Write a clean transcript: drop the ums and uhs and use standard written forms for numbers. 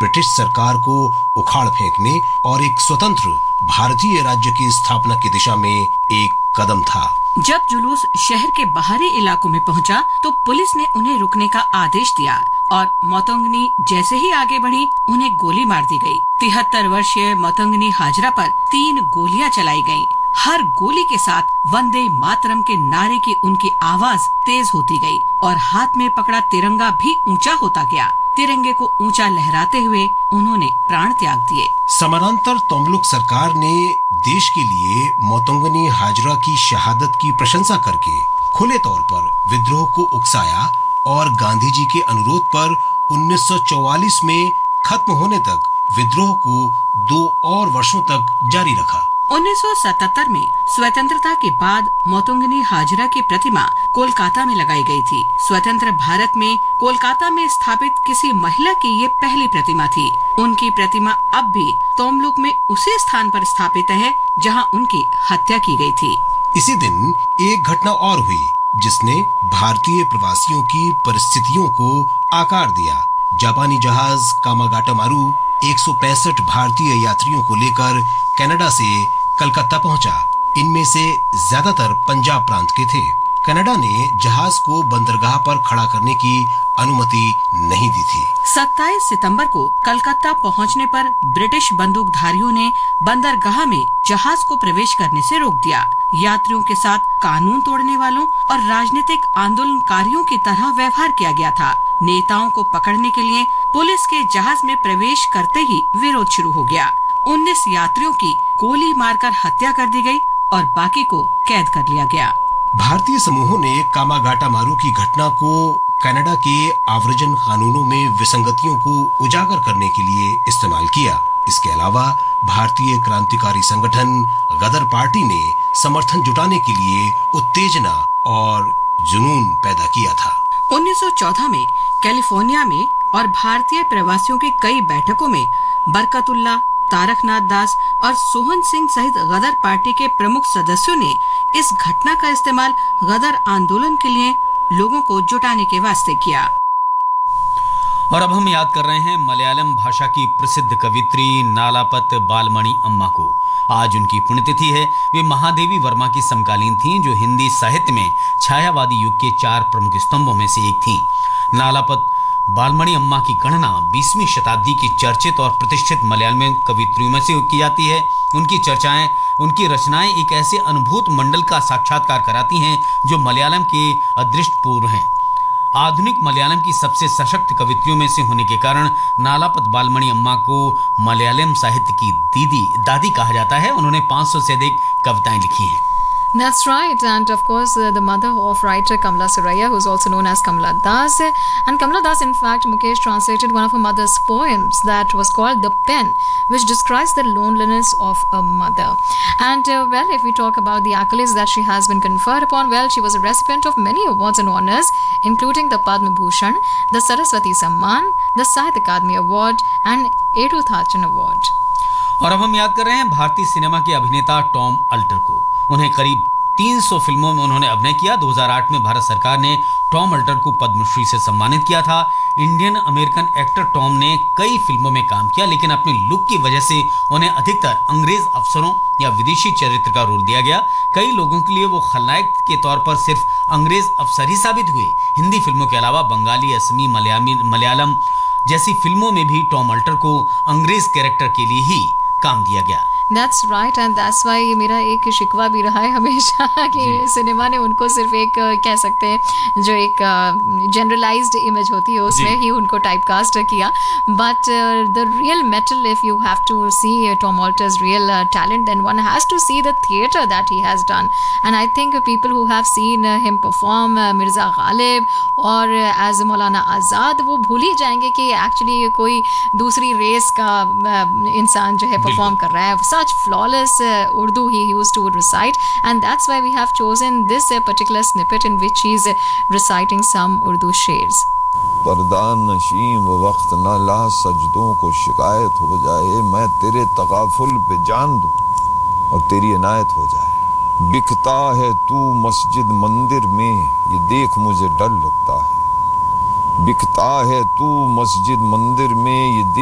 British सरकार को उखाड़ फेंकने और एक स्वतंत्र भारतीय राज्य की स्थापना की दिशा में एक कदम था। जब जुलूस शहर के बाहरी इलाकों में पहुंचा, तो पुलिस ने उन्हें रुकने का आदेश दिया और मोतंगनी जैसे ही आगे बढ़ी, उन्हें गोली मार दी गई। 73 वर्षीय मोतंगनी हाजरा पर 3 गोलियां चलाई गईं। हर गोली के साथ वंदे मातरम के नारे की उनकी आवाज तेज होती गई और हाथ में पकड़ा तिरंगा भी ऊंचा होता गया। तिरंगे को ऊंचा लहराते हुए उन्होंने प्राण त्याग दिए। समानांतर तोमलुक सरकार ने देश के लिए मोतंगनी हाजरा की शहादत की प्रशंसा करके खुले तौर पर विद्रोह को उकसाया और गांधी जी के अनुरोध पर 1944 में खत्म होने तक विद्रोह को 2 और वर्षों तक जारी रखा। 1977 में स्वतंत्रता के बाद मोतंगनी हाजरा की प्रतिमा कोलकाता में लगाई गई थी। स्वतंत्र भारत में कोलकाता में स्थापित किसी महिला की ये पहली प्रतिमा थी। उनकी प्रतिमा अब भी तोमलुक में उसी स्थान पर स्थापित है जहां उनकी हत्या की गई थी। इसी दिन एक घटना और हुई जिसने भारतीय प्रवासियों की परिस्थितियों को आकार दिया। जापानी जहाज कामागाटामारू 165 भारतीय यात्रियों को लेकर कनाडा से कलकत्ता पहुंचा। इनमें से ज्यादातर पंजाब प्रांत के थे। कनाडा ने जहाज को बंदरगाह पर खड़ा करने की अनुमति नहीं दी थी। 27 सितंबर को कलकत्ता पहुंचने पर ब्रिटिश बंदूकधारियों ने बंदरगाह में जहाज को प्रवेश करने से रोक दिया। यात्रियों के साथ कानून तोड़ने वालों और राजनीतिक आंदोलनकारियों की तरह व्यवहार किया गया था। नेताओं को पकड़ने के लिए पुलिस के जहाज में प्रवेश करते ही विरोध शुरू हो गया। 19 यात्रियों की गोली मारकर हत्या कर दी गई और बाकी को कैद कर लिया गया। भारतीय समूहों ने कामागाटामारू की घटना को कनाडा के आव्रजन कानूनों में विसंगतियों को उजागर करने के लिए इस्तेमाल किया। इसके अलावा भारतीय क्रांतिकारी संगठन गदर पार्टी ने समर्थन जुटाने के लिए उत्तेजना और जुनून पैदा किया था। 1914 में कैलिफोर्निया में और भारतीय प्रवासियों की कई बैठकों में बरकतुल्ला, तारकनाथ दास और सोहन सिंह सहित गदर पार्टी के प्रमुख सदस्यों ने इस घटना का इस्तेमाल गदर आंदोलन के लिए लोगों को जुटाने के वास्ते किया। और अब हम याद कर रहे हैं मलयालम भाषा की प्रसिद्ध कवित्री नालापत बालमणि अम्मा को। आज उनकी पुण्यतिथि है। वे महादेवी वर्मा की समकालीन थीं, जो हिंदी साहित्य में छायावादी युग के 4 प्रमुख स्तंभों में से एक थीं। नालापत बालमणि अम्मा की गणना 20वीं शताब्दी की चर्चित और प्रतिष्ठित मलयालम कवित्रियों में से की जाती है। उनकी रचनाएं एक ऐसे अनुभूत मंडल का साक्षात्कार कराती हैं जो मलयालम के अदृष्टपूर्व हैं। आधुनिक मलयालम की सबसे सशक्त कवित्रियों में से होने के कारण नालापत बालमणि अम्मा को मलयालम साहित्य की दादी कहा जाता है। उन्होंने 500 से अधिक कविताएं लिखी हैं। That's right, and of course the mother of writer Kamala Suraya, who's also known as Kamala Das. And Kamala Das, in fact, Mukesh translated one of her mother's poems that was called The Pen, which describes the loneliness of a mother. And well, if we talk about the accolades that she has been conferred upon, well, she was a recipient of many awards and honors, including the Padma Bhushan, the Saraswati Samman, the Sahitya Akademi Award, and Edu Thachan Award. और अब हम याद कर रहे हैं भारतीय cinema के अभिनेता टॉम अल्टर को। उन्हें करीब 300 फिल्मों में उन्होंने अभिनय किया। 2008 में भारत सरकार ने टॉम अल्टर को पद्मश्री से सम्मानित किया था। इंडियन अमेरिकन एक्टर टॉम ने कई फिल्मों में काम किया, लेकिन अपनी लुक की वजह से उन्हें अधिकतर अंग्रेज अफसरों या विदेशी चरित्र का रोल दिया गया। कई लोगों के लिए वो खलनायक के तौर पर सिर्फ अंग्रेज अफसर ही साबित हुए। हिंदी फिल्मों के अलावा बंगाली, असमी, मलयालम जैसी फिल्मों में भी टॉम अल्टर को अंग्रेज कैरेक्टर के लिए ही काम दिया गया। That's right, and that's why ये मेरा एक शिकवा भी रहा है हमेशा कि सिनेमा ने उनको सिर्फ एक कह सकते हैं जो एक जनरलाइज्ड इमेज होती है उसमें ही उनको टाइपकास्ट किया। But the real metal, if you have to C Tom altars real talent, then one has to see the theatre that he has done. And I think people who have seen him perform Mirza Ghalib और as मौलाना आज़ाद, वो भूल ही जाएंगे कि actually कोई दूसरी race का इंसान जो है परफॉर्म कर रहा है। Such flawless Urdu he used to recite, and that's why we have chosen this particular snippet in which he is reciting some Urdu shares. पर्दा नशीं व वक्त न ला सजदों को शिकायत हो जाए, मैं तेरे तगाफुल पे जान दूं और तेरी इनायत हो जाए। बिकता है तू मस्जिद मंदिर में, ये देख मुझे डर लगता है। बिकता है तू मस्जिद मंदिर में, ये